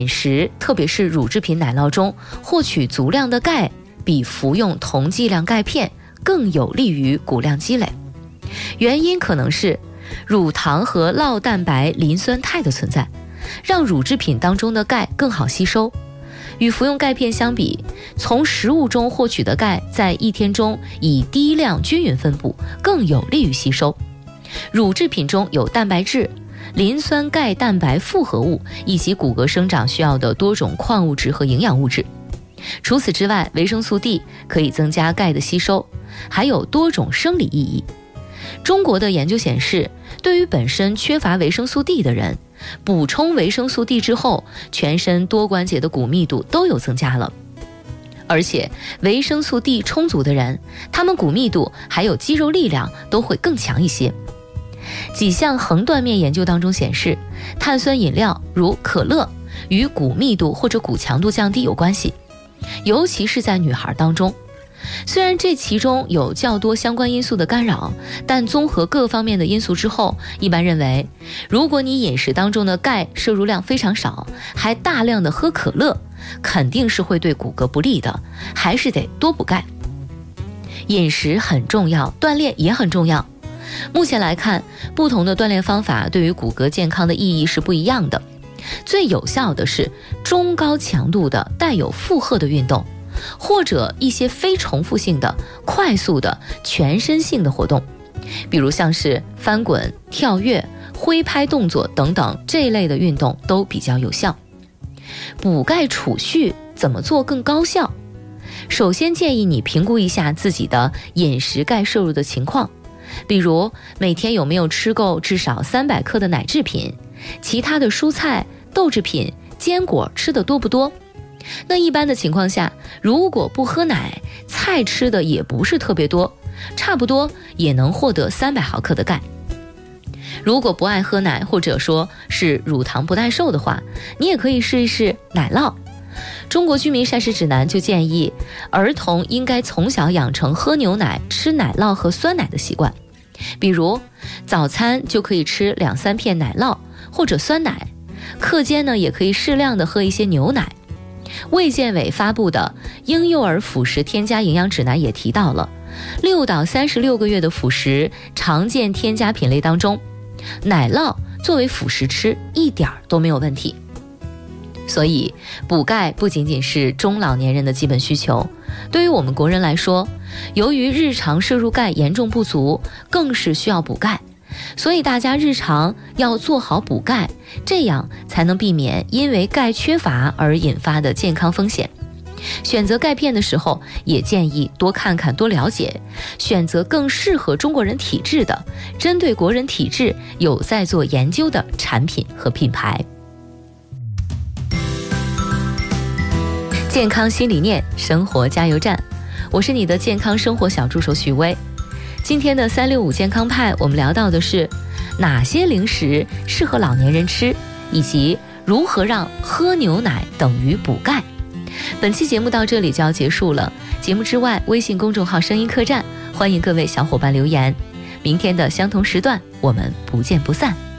饮食，特别是乳制品奶酪中获取足量的钙，比服用同剂量钙片更有利于骨量积累。原因可能是乳糖和酪蛋白磷酸肽的存在，让乳制品当中的钙更好吸收。与服用钙片相比，从食物中获取的钙在一天中以低量均匀分布，更有利于吸收。乳制品中有蛋白质、磷酸钙蛋白复合物以及骨骼生长需要的多种矿物质和营养物质。除此之外，维生素 D 可以增加钙的吸收，还有多种生理意义。中国的研究显示，对于本身缺乏维生素 D 的人，补充维生素 D 之后，全身多关节的骨密度都有增加了。而且维生素 D 充足的人，他们骨密度还有肌肉力量都会更强一些。几项横断面研究当中显示，碳酸饮料如可乐与骨密度或者骨强度降低有关系，尤其是在女孩当中。虽然这其中有较多相关因素的干扰，但综合各方面的因素之后，一般认为，如果你饮食当中的钙摄入量非常少，还大量的喝可乐，肯定是会对骨骼不利的，还是得多补钙。饮食很重要，锻炼也很重要。目前来看，不同的锻炼方法对于骨骼健康的意义是不一样的。最有效的是中高强度的带有负荷的运动，或者一些非重复性的快速的全身性的活动，比如像是翻滚、跳跃、挥拍动作等等，这一类的运动都比较有效。补钙储蓄怎么做更高效？首先建议你评估一下自己的饮食钙摄入的情况，比如每天有没有吃够至少300克的奶制品，其他的蔬菜、豆制品、坚果吃的多不多。那一般的情况下，如果不喝奶，菜吃的也不是特别多，差不多也能获得300毫克的钙。如果不爱喝奶，或者说是乳糖不耐受的话，你也可以试一试奶酪。中国居民膳食指南就建议，儿童应该从小养成喝牛奶、吃奶酪和酸奶的习惯。比如早餐就可以吃2-3片奶酪或者酸奶，课间呢也可以适量的喝一些牛奶。卫健委发布的婴幼儿辅食添加营养指南也提到了，6到36个月的辅食常见添加品类当中，奶酪作为辅食吃一点都没有问题。所以补钙不仅仅是中老年人的基本需求，对于我们国人来说，由于日常摄入钙严重不足，更是需要补钙。所以大家日常要做好补钙，这样才能避免因为钙缺乏而引发的健康风险。选择钙片的时候，也建议多看看多了解，选择更适合中国人体质的，针对国人体质有在做研究的产品和品牌。健康新理念，生活加油站，我是你的健康生活小助手许巍。今天的365健康派，我们聊到的是哪些零食适合老年人吃，以及如何让喝牛奶等于补钙。本期节目到这里就要结束了，节目之外，微信公众号声音客栈欢迎各位小伙伴留言。明天的相同时段，我们不见不散。